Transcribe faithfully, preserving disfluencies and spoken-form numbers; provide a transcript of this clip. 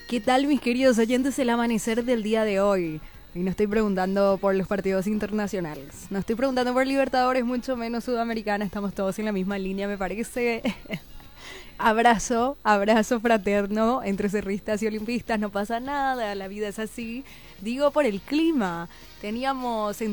¿Qué tal, mis queridos oyentes, el amanecer del día de hoy? Y no estoy preguntando por los partidos internacionales. No estoy preguntando por Libertadores, mucho menos Sudamericana. Estamos todos en la misma línea, me parece. Abrazo, abrazo fraterno entre cerristas y olimpistas. No pasa nada, la vida es así. Digo por el clima. Teníamos